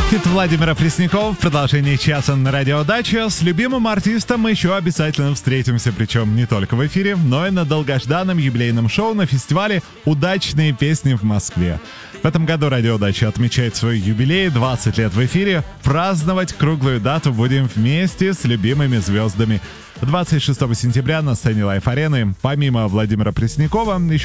Хит Владимира Преснякова в продолжении часа на Радио Дача. С любимым артистом мы еще обязательно встретимся, причем не только в эфире, но и на долгожданном юбилейном шоу на фестивале «Удачные песни» в Москве. В этом году Радио Дача отмечает свой юбилей, 20 лет в эфире. Праздновать круглую дату будем вместе с любимыми звездами. 26 сентября на сцене Лайф-арены помимо Владимира Преснякова еще